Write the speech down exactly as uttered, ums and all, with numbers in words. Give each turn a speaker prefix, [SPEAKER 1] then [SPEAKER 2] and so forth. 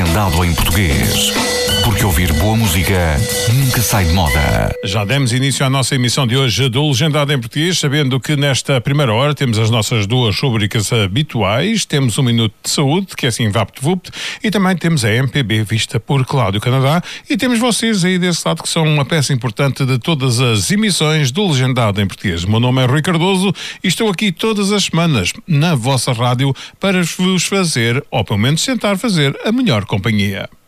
[SPEAKER 1] Legendado em Português. Porque ouvir boa música nunca sai de moda.
[SPEAKER 2] Já demos início à nossa emissão de hoje do Legendado em Português, sabendo que nesta primeira hora temos as nossas duas rubricas habituais. Temos um minuto de saúde, que é assim vapt-vupt, e também temos a M P B vista por Cláudio Canadá, e temos vocês aí desse lado que são uma peça importante de todas as emissões do Legendado em Português. O meu nome é Rui Cardoso e estou aqui todas as semanas na vossa rádio para vos fazer, ou pelo menos tentar fazer, a melhor companhia.